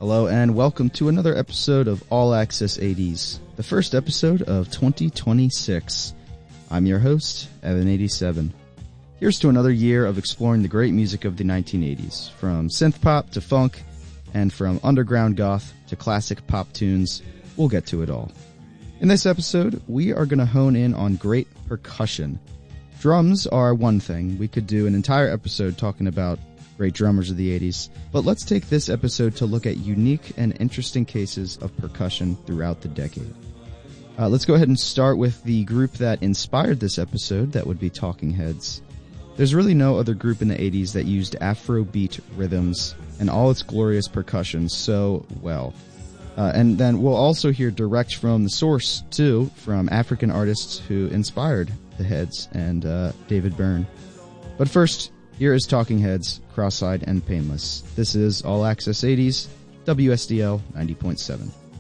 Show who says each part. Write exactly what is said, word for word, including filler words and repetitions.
Speaker 1: Hello and welcome to another episode of All Access eighties, the first episode of twenty twenty-six. I'm your host, Evan eighty-seven. Here's to another year of exploring the great music of the nineteen eighties, from synth pop to funk, and from underground goth to classic pop tunes. We'll get to it all. In this episode, we are going to hone in on great percussion. Drums are one thing. We could do an entire episode talking about great drummers of the eighties, but let's take this episode to look at unique and interesting cases of percussion throughout the decade. Uh, let's go ahead and start with the group that inspired this episode, that would be Talking Heads. There's really no other group in the eighties that used Afrobeat rhythms and all its glorious percussion so well. Uh, and then we'll also hear direct from the source, too, from African artists who inspired the Heads and uh, David Byrne. But first, here is Talking Heads, Cross-Eyed and Painless. This is All Access eighties, W S D L ninety point seven.